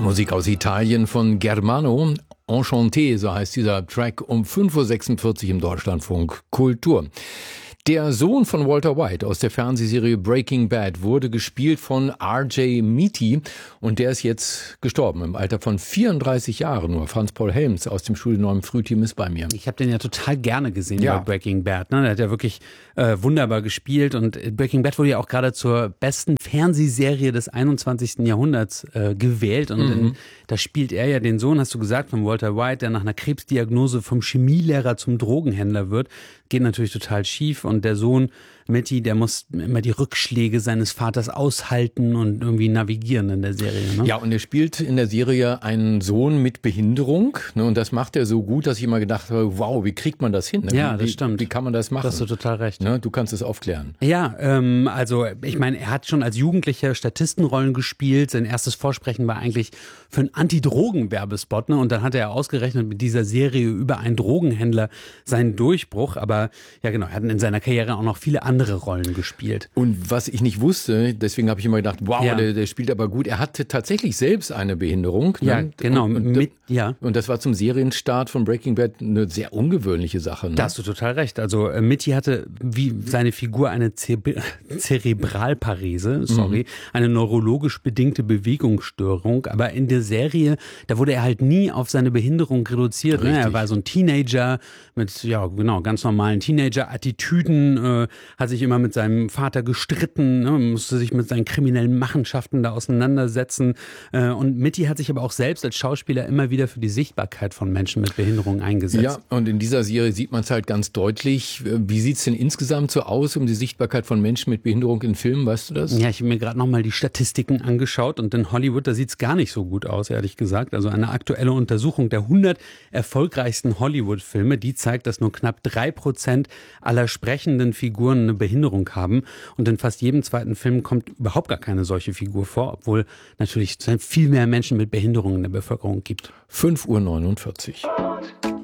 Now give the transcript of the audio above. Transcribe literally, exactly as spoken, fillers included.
Musik aus Italien von Germano. Enchanté, so heißt dieser Track, um fünf Uhr sechsundvierzig im Deutschlandfunk Kultur. Der Sohn von Walter White aus der Fernsehserie Breaking Bad wurde gespielt von R J Mitte und der ist jetzt gestorben im Alter von vierunddreißig Jahren. Nur Franz Paul Helms aus dem Studio neun Frühteam ist bei mir. Ich habe den ja total gerne gesehen ja. bei Breaking Bad. Ne? Der hat ja wirklich äh, wunderbar gespielt und Breaking Bad wurde ja auch gerade zur besten Fernsehserie des einundzwanzigsten Jahrhunderts äh, gewählt und mhm. in, da spielt er ja den Sohn, hast du gesagt, von Walter White, der nach einer Krebsdiagnose vom Chemielehrer zum Drogenhändler wird. Geht natürlich total schief und der Sohn Mitty, der muss immer die Rückschläge seines Vaters aushalten und irgendwie navigieren in der Serie. Ne? Ja, und er spielt in der Serie einen Sohn mit Behinderung, ne, und das macht er so gut, dass ich immer gedacht habe, wow, wie kriegt man das hin? Ne? Ja, wie, das stimmt. Wie kann man das machen? Da hast du total recht. Ne, du kannst es aufklären. Ja, ähm, also ich meine, er hat schon als Jugendlicher Statistenrollen gespielt. Sein erstes Vorsprechen war eigentlich für einen Anti-Drogen-Werbespot, ne? Und dann hatte er ausgerechnet mit dieser Serie über einen Drogenhändler seinen Durchbruch. Aber ja genau, er hat in seiner Karriere auch noch viele andere Rollen gespielt. Und was ich nicht wusste, deswegen habe ich immer gedacht, wow, ja. der, der spielt aber gut. Er hatte tatsächlich selbst eine Behinderung. Ja, ne? genau. Und, und, mit, ja. und das war zum Serienstart von Breaking Bad eine sehr ungewöhnliche Sache. Ne? Da hast du total recht. Also äh, Mitty hatte wie seine Figur eine Zere- Zerebralparese, sorry, mhm. eine neurologisch bedingte Bewegungsstörung. Aber in der Serie, da wurde er halt nie auf seine Behinderung reduziert. Ne? Er war so ein Teenager mit, ja genau, ganz normalen Teenager-Attitüden, äh, hat sich immer mit seinem Vater gestritten, ne? Musste sich mit seinen kriminellen Machenschaften da auseinandersetzen. Äh, und Mitty hat sich aber auch selbst als Schauspieler immer wieder für die Sichtbarkeit von Menschen mit Behinderung eingesetzt. Ja, und in dieser Serie sieht man es halt ganz deutlich. Wie sieht es denn insgesamt so aus um die Sichtbarkeit von Menschen mit Behinderung in Filmen, weißt du das? Ja, ich habe mir gerade nochmal die Statistiken angeschaut und in Hollywood, da sieht es gar nicht so gut aus, ehrlich gesagt. Also eine aktuelle Untersuchung der hundert erfolgreichsten Hollywood-Filme, die zeigt, dass nur knapp drei Prozent aller sprechenden Figuren eine Behinderung haben. Und in fast jedem zweiten Film kommt überhaupt gar keine solche Figur vor, obwohl natürlich viel mehr Menschen mit Behinderungen in der Bevölkerung gibt. fünf Uhr neunundvierzig.